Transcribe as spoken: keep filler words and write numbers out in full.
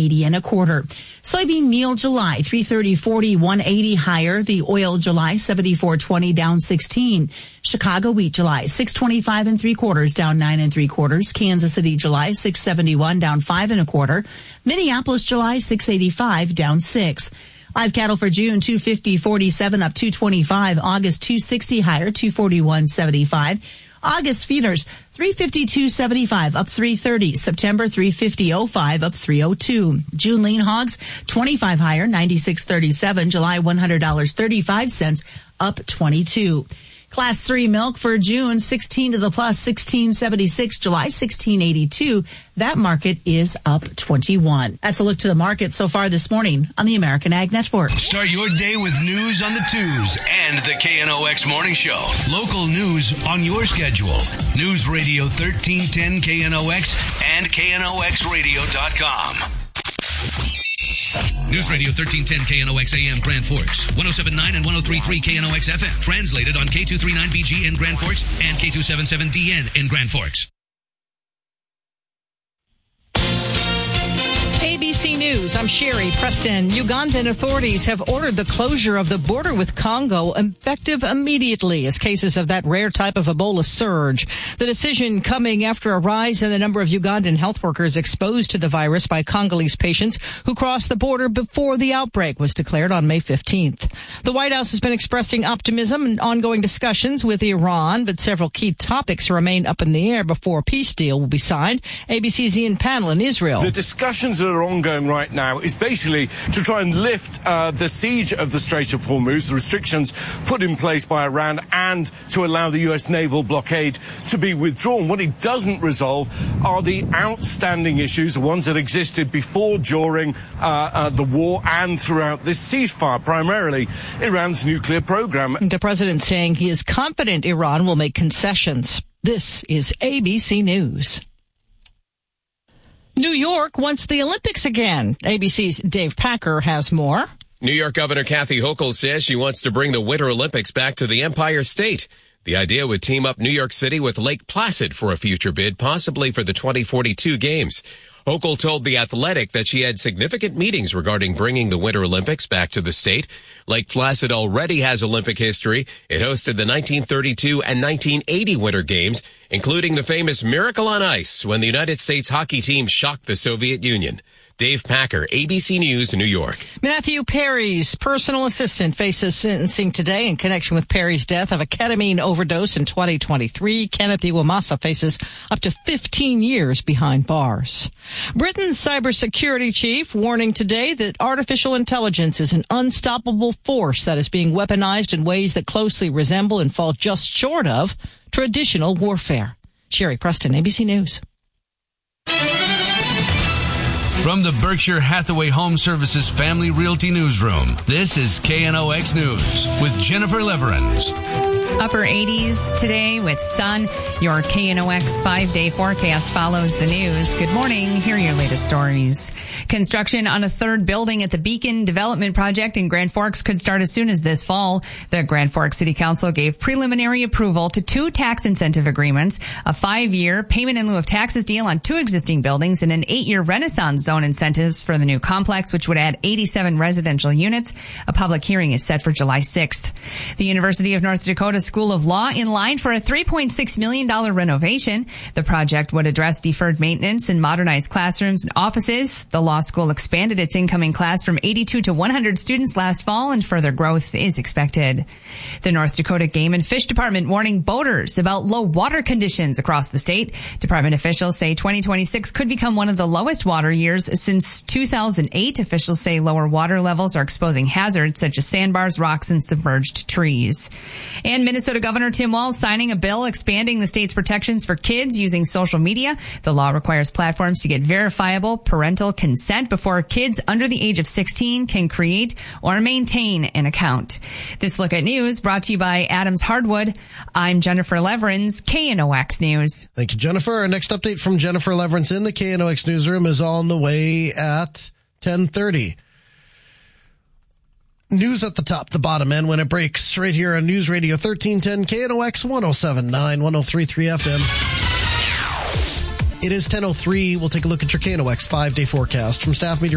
eighty and a quarter. Soybean meal July, three thirty forty, one eighty higher. The oil July, seventy-four twenty, down sixteen. Chicago wheat July, six twenty-five and three quarters, down nine and three quarters. Kansas City July, six seventy-one, down five and a quarter. Minneapolis July, six eighty-five, down six. Live cattle for June, two fifty forty-seven, up two twenty-five. August, two sixty higher, two forty-one seventy-five. August feeders, three fifty-two seventy-five, up three thirty. September, three fifty oh five, up three oh two. June lean hogs, twenty-five higher, ninety-six thirty-seven. July, one hundred dollars and thirty-five cents, up twenty-two. Class three milk for June, sixteen to the plus, sixteen seventy-six. July, sixteen eighty-two. That market is up twenty-one. That's a look to the market so far this morning on the American Ag Network. Start your day with news on the twos and the K N O X Morning Show. Local news on your schedule. News Radio thirteen ten K N O X and K N O X radio dot com. News Radio thirteen ten K N O X A M Grand Forks, one oh seven point nine and one oh three point three K N O X F M. Translated on K two thirty-nine B G in Grand Forks and K two seventy-seven D N in Grand Forks. A B C News, I'm Sherry Preston. Ugandan authorities have ordered the closure of the border with Congo effective immediately as cases of that rare type of Ebola surge. The decision coming after a rise in the number of Ugandan health workers exposed to the virus by Congolese patients who crossed the border before the outbreak was declared on May fifteenth. The White House has been expressing optimism and ongoing discussions with Iran, but several key topics remain up in the air before a peace deal will be signed. A B C's Ian Pannell in Israel. The discussions that are ongoing right now is basically to try and lift uh, the siege of the Strait of Hormuz, the restrictions put in place by Iran, and to allow the U S naval blockade to be withdrawn. What it doesn't resolve are the outstanding issues, the ones that existed before, during uh, uh, the war and throughout this ceasefire, primarily Iran's nuclear program. The president saying he is confident Iran will make concessions. This is A B C News. New York wants the Olympics again. A B C's Dave Packer has more. New York Governor Kathy Hochul says she wants to bring the Winter Olympics back to the Empire State. The idea would team up New York City with Lake Placid for a future bid, possibly for the twenty forty-two games. Hochul told The Athletic that she had significant meetings regarding bringing the Winter Olympics back to the state. Lake Placid already has Olympic history. It hosted the nineteen thirty-two and nineteen eighty Winter Games, including the famous Miracle on Ice when the United States hockey team shocked the Soviet Union. Dave Packer, A B C News, New York. Matthew Perry's personal assistant faces sentencing today in connection with Perry's death of a ketamine overdose in twenty twenty-three. Kenneth Iwamasa faces up to fifteen years behind bars. Britain's cybersecurity chief warning today that artificial intelligence is an unstoppable force that is being weaponized in ways that closely resemble and fall just short of traditional warfare. Sherry Preston, A B C News. From the Berkshire Hathaway Home Services Family Realty Newsroom, this is K N O X News with Jennifer Leverins. Upper eighties today with sun. Your K N O X five-day forecast follows the news. Good morning. Here are your latest stories. Construction on a third building at the Beacon Development Project in Grand Forks could start as soon as this fall. The Grand Forks City Council gave preliminary approval to two tax incentive agreements, a five-year payment in lieu of taxes deal on two existing buildings, and an eight-year Renaissance Zone incentives for the new complex, which would add eighty-seven residential units. A public hearing is set for July sixth. The University of North Dakota School of Law in line for a three point six million dollars renovation. The project would address deferred maintenance and modernize classrooms and offices. The law school expanded its incoming class from eighty-two to one hundred students last fall, and further growth is expected. The North Dakota Game and Fish Department warning boaters about low water conditions across the state. Department officials say twenty twenty-six could become one of the lowest water years since two thousand eight. Officials say lower water levels are exposing hazards such as sandbars, rocks, and submerged trees. And Minnesota Governor Tim Walz signing a bill expanding the state's protections for kids using social media. The law requires platforms to get verifiable parental consent before kids under the age of sixteen can create or maintain an account. This Look at News brought to you by Adams Hardwood. I'm Jennifer Leverins, K N O X News. Thank you, Jennifer. Our next update from Jennifer Leverins in the K N O X newsroom is on the way at ten thirty. News at the top, the bottom end when it breaks right here on News Radio thirteen ten K N O X one oh seven point nine, one oh three point three F M. It is ten oh three. We'll take a look at your K N O X five-day forecast from staff meteorologist